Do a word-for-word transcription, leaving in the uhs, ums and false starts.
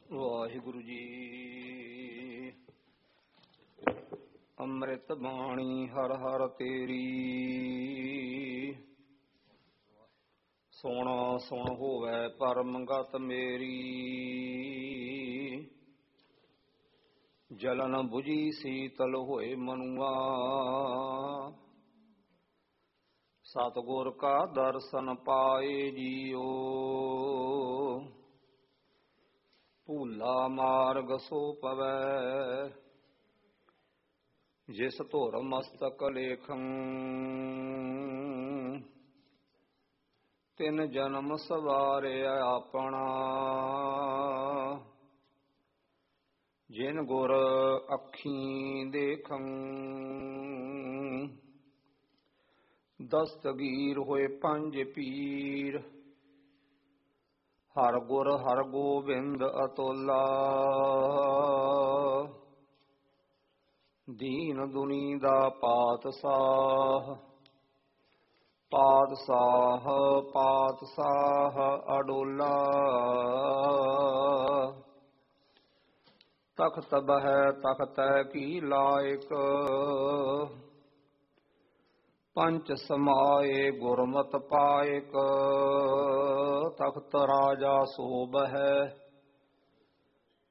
ਵਾਹਿਗੁਰੂ ਜੀ। ਅੰਮ੍ਰਿਤ ਬਾਣੀ ਹਰ ਹਰ ਤੇਰੀ, ਸੁਣ ਸੁਣ ਹੋਵੇ ਪਰਮ ਗਤ ਮੇਰੀ। ਜਲਨ ਬੁਝੀ ਸੀਤਲ ਹੋਏ ਮਨੁਆ, ਸਤਿਗੁਰ ਕਾ ਦਰਸ਼ਨ ਪਾਏ ਜੀਓ। ਭੂਲਾ ਮਾਰਗ ਸੋ ਪਵੈ, ਜਿਸ ਧੁਰ ਮਸਤਕ ਲੇਖੰ। ਤਿਨ ਜਨਮ ਸਵਾਰਿਆ ਆਪਣਾ, ਜਿਨ ਗੁਰ ਅੱਖੀਂ ਦੇਖੰ। ਦਸਤਗੀਰ ਹੋਏ ਪੰਜ ਪੀਰ, ਹਰ ਗੁਰ ਹਰ ਗੋਬਿੰਦ ਅਤੁਲਾ। ਦੀਨ ਦੁਨੀ ਦਾ ਪਾਤਸ਼ਾਹ, ਪਾਤਸ਼ਾਹ ਪਾਤਸ਼ਾਹ ਅਡੋਲਾ। ਤਖਤ ਬਹਿ ਤਖਤੈ ਕੀ ਲਾਇਕ, ਪੰਚ ਸਮਾਏ ਗੁਰਮਤਿ ਪਾਇਕ। ਤਖਤ ਰਾਜਾ ਸੋ ਬਹਿ,